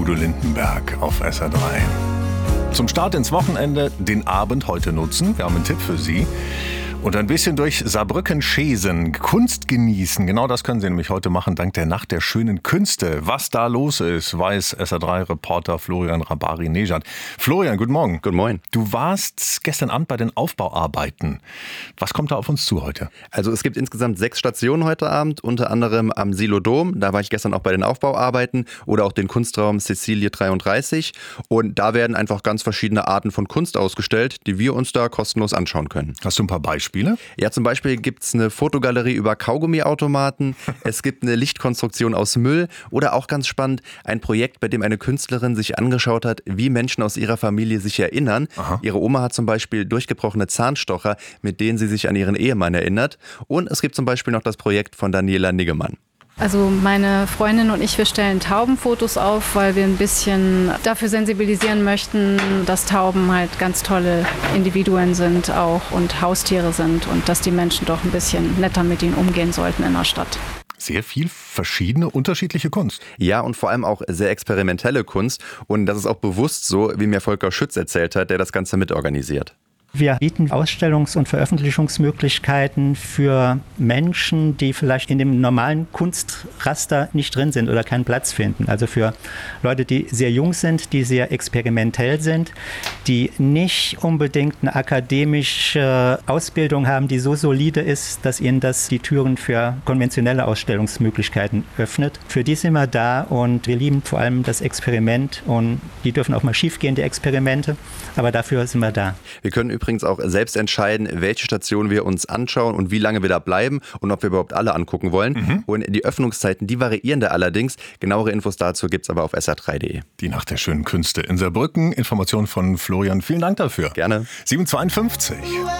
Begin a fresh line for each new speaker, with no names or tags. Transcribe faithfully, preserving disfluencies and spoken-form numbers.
Udo Lindenberg auf S R drei. Zum Start ins Wochenende den Abend heute nutzen. Wir haben einen Tipp für Sie. Und ein bisschen durch Saarbrücken-Schesen Kunst genießen. Genau das können Sie nämlich heute machen, dank der Nacht der schönen Künste. Was da los ist, weiß S R drei-Reporter Florian Rabari-Nejad. Florian, guten Morgen.
Guten Morgen.
Du warst gestern Abend bei den Aufbauarbeiten. Was kommt da auf uns zu heute?
Also es gibt insgesamt sechs Stationen heute Abend, unter anderem am Silodom. Da war ich gestern auch bei den Aufbauarbeiten oder auch den Kunstraum Cäcilie dreiunddreißig. Und da werden einfach ganz verschiedene Arten von Kunst ausgestellt, die wir uns da kostenlos anschauen können.
Hast du ein paar Beispiele?
Ja, zum Beispiel gibt es eine Fotogalerie über Kaugummiautomaten, es gibt eine Lichtkonstruktion aus Müll oder auch ganz spannend, ein Projekt, bei dem eine Künstlerin sich angeschaut hat, wie Menschen aus ihrer Familie sich erinnern. Aha. Ihre Oma hat zum Beispiel durchgebrochene Zahnstocher, mit denen sie sich an ihren Ehemann erinnert. Und es gibt zum Beispiel noch das Projekt von Daniela Niggemann.
Also meine Freundin und ich, wir stellen Taubenfotos auf, weil wir ein bisschen dafür sensibilisieren möchten, dass Tauben halt ganz tolle Individuen sind auch und Haustiere sind und dass die Menschen doch ein bisschen netter mit ihnen umgehen sollten in der Stadt.
Sehr viel verschiedene, unterschiedliche Kunst.
Ja, und vor allem auch sehr experimentelle Kunst. Und das ist auch bewusst so, wie mir Volker Schütz erzählt hat, der das Ganze mitorganisiert.
Wir bieten Ausstellungs- und Veröffentlichungsmöglichkeiten für Menschen, die vielleicht in dem normalen Kunstraster nicht drin sind oder keinen Platz finden. Also für Leute, die sehr jung sind, die sehr experimentell sind, die nicht unbedingt eine akademische Ausbildung haben, die so solide ist, dass ihnen das die Türen für konventionelle Ausstellungsmöglichkeiten öffnet. Für die sind wir da und wir lieben vor allem das Experiment und die dürfen auch mal schiefgehen, die Experimente, aber dafür sind wir da.
Wir können übrigens auch selbst entscheiden, welche Stationen wir uns anschauen und wie lange wir da bleiben und ob wir überhaupt alle angucken wollen. Mhm. Und die Öffnungszeiten, die variieren da allerdings. Genauere Infos dazu gibt es aber auf S R drei punkt de.
Die Nacht der schönen Künste in Saarbrücken. Informationen von Florian. Vielen Dank dafür.
Gerne.
sieben Uhr zweiundfünfzig.